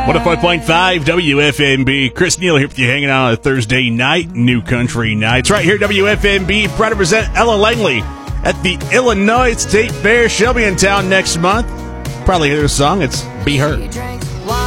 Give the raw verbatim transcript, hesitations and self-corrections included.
one oh five point five W F M B. Chris Neal here with you, hanging out on a Thursday night, New Country Nights. Right here, W F M B, proud to present Ella Langley at the Illinois State Fair. She'll be in town next month. Probably hear the song. It's Be Her.